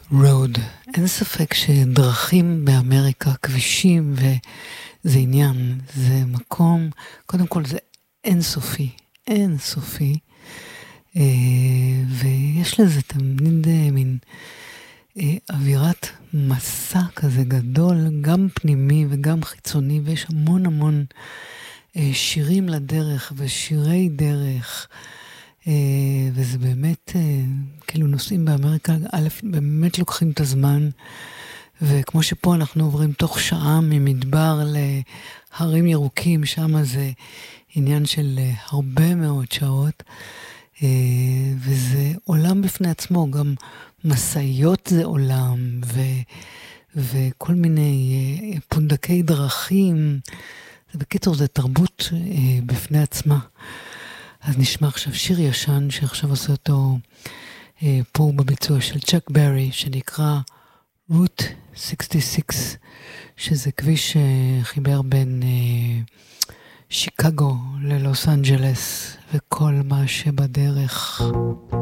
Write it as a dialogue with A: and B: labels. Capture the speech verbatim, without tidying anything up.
A: רוד. אין ספק שדרכים באמריקה, כבישים, וזה עניין, זה מקום, קודם כל זה אינסופי, אינסופי, ויש לזה תמיד מין אווירת מסע כזה גדול, גם פנימי וגם חיצוני, ויש המון המון שירים לדרך ושירי דרך, וזה באמת, כאילו נוסעים באמריקה, א', באמת לוקחים את הזמן, וכמו שפה אנחנו עוברים תוך שעה ממדבר להרים ירוקים, שם זה עניין של הרבה מאוד שעות, וזה עולם בפני עצמו, גם מסעיות זה עולם, ו, וכל מיני פונדקי דרכים, זה בקיצור, זה תרבות בפני עצמה. אז נשמע עכשיו שיר ישן, שעכשיו עושה אותו פה בביצוע של צ'אק ברי, שנקרא רוט שישים ושש, שזה כביש חיבר בין שיקגו ללוס אנג'לס, וכל מה שבדרך.